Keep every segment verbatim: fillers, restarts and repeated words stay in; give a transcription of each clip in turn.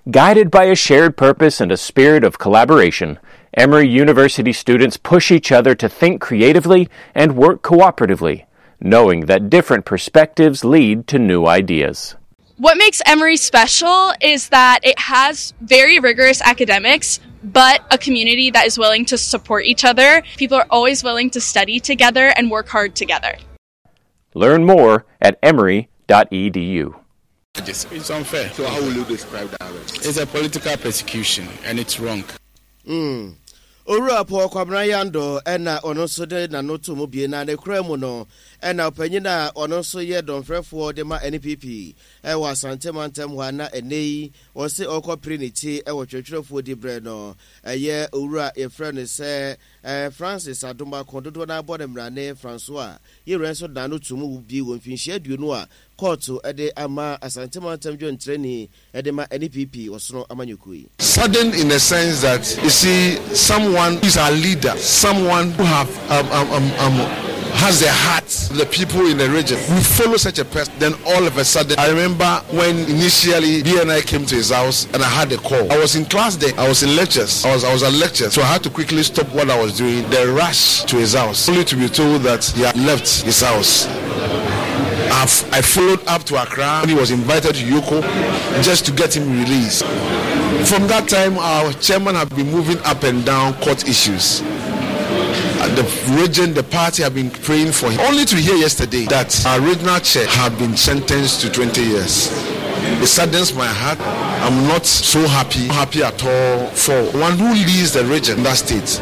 Guided by a shared purpose and a spirit of collaboration, Emory University students push each other to think creatively and work cooperatively, knowing that different perspectives lead to new ideas. What makes Emory special is that it has very rigorous academics, but a community that is willing to support each other. People are always willing to study together and work hard together. Learn more at emory dot e d u. It's unfair. So how will you describe that? It's a political persecution and it's wrong. Mm. Ora po kwabna yando ena ono so de na no to mo bie na ne kra mu no ena opanyina ono so ye donfrefo de ma N P P e wa Asante Mantam wa na enei wo se okopre ni ti e wo twetwerefo di bre no eye owura e friend se Francis Adoma Kondodo na bode mrane Francois ye renso da no to mo bi wo mfinhia aduonu a court e de ama Asante Mantam jo ntreni e de ma N P P wo so amanyukui. Sudden in the sense that you see someone Someone who is our leader, someone who have um, um, um, um, has their heart, the people in the region. We follow such a person. Then all of a sudden, I remember when initially B N I came to his house and I had a call. I was in class there. I was in lectures. I was I was at lectures, so I had to quickly stop what I was doing. Then rush to his house, only to be told that he had left his house. I've, I followed up to Accra when he was invited to Yoko just to get him released. From that time, our chairman have been moving up and down court issues. Uh, the region, the party have been praying for him. Only to hear yesterday that our regional chair have been sentenced to twenty years. It saddens my heart. I'm not so happy, happy at all for one who leads the region, that state.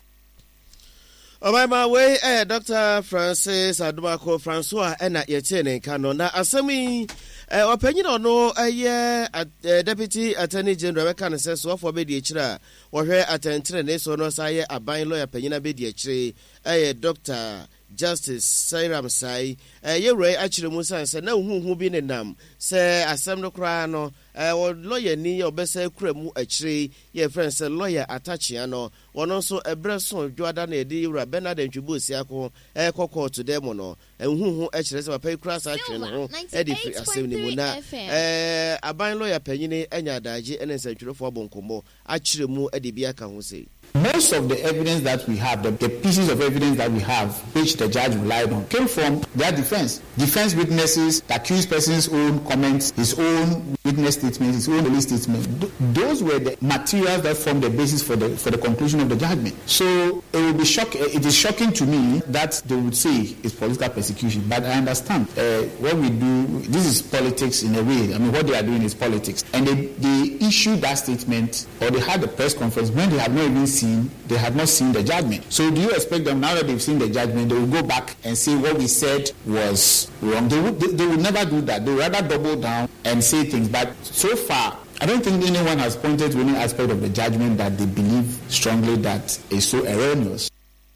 Oh my my way, eh, Doctor Francis Adumako Francois, and at Yetene Canona, Asami. Uh, opinion or no, a year at uh, Deputy Attorney General can assess what for Bediachra or her attendant, so no say a buying lawyer Penina Bediachre, a Doctor Justice Sairam Sai, a year actually Musa said no who been in them, say a Sam no crano, or lawyer near or best cremu a tree, your friends a lawyer attachiano, or also a breast Jordan Edi Rabena and Jubusiaco, a cocoa to demono, and who actually pay cross action, Eddie Assembly. Eh, a buying lawyer Penny, and Yadaji, and a century for Boncomo, actually more Eddie Biaka who say. Most of the evidence that we have, the, the pieces of evidence that we have, which the judge relied on, came from their defense. Defense witnesses, the accused person's own comments, his own witness statement, his own release statement. Th- those were the materials that formed the basis for the for the conclusion of the judgment. So it will be shock. It is shocking to me that they would say it's political persecution. But I understand uh, what we do. This is politics in a way. I mean, what they are doing is politics. And they, they issued that statement, or they had a press conference when they have not even seen. They have not seen the judgment. So do you expect them, now that they've seen the judgment, they will go back and say what we said was wrong? They would, they, they would never do that. They would rather double down and say things. But so far, I don't think anyone has pointed to any aspect of the judgment that they believe strongly that is so erroneous.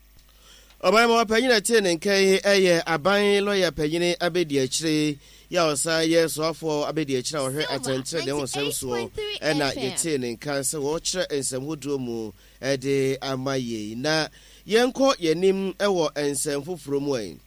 Obama Penina Tin and Kay, a Abai lawyer Penny Abedi ya osaye so for abedi achira ohwe attention dem won so and na yetin in cancer wo chire ensem hodo mu e de amaye na yenko yenim e wo ensem foforo mu en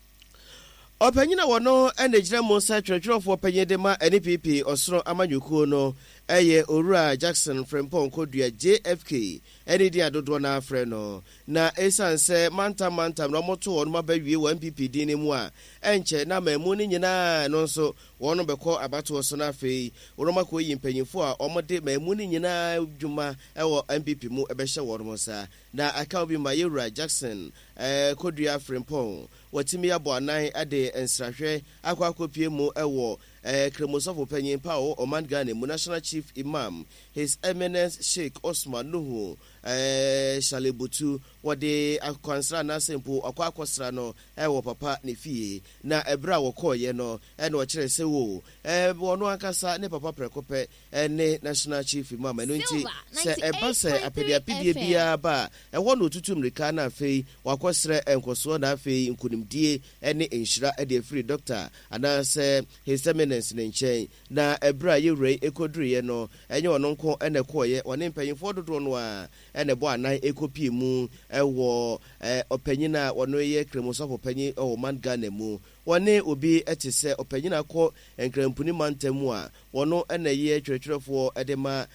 opanyina wo no ene gire mu sa twetwero for panye de ma N P P osoro amanyukuo no eye Owura Jackson Frempong Kodua J F K ene dia dodo na afre no na esanse manta manta no moto won ma bawie wo N P P din mu a enche na mamu ni nyina no so won beko abato so na afei woroma ko yi mpanyifo a omode mamu ni nyina dwuma ewo N P P mu ebehye wormo sa na aka bi ma Owura Jackson eh Kodua Frempong watimi abo anan ade ensrahwe akwa akopie mu ewo eh kremosofo panyin pa o Oman Ghana mu National Chief Imam His Eminence Sheikh Osman Nuhu eh Shalebutu wode akwansra na sempo akwa akosra no ewo papa ne fie na ebra wo koye no e na o kire se wo eh wono akasa ne papa prekope ne National Chief Imam eno nti se eba se apedia pedie bia ba e wono tutum rika na afei wakosre enkoso na afei nkunimdie ene enhira e de free doctor ana se His Eminence ne nchen na ebra yewre ekoduriye no enye wono nko ene koye wone mpanyimfo dodo no a ene bo anan ekopie mu ewo eh opanyina wono ye kremosofo panyi o Man Ghana mu wone obi etise opanyina ko enkrampuni mantamu a wono ene ye twetwerefo edema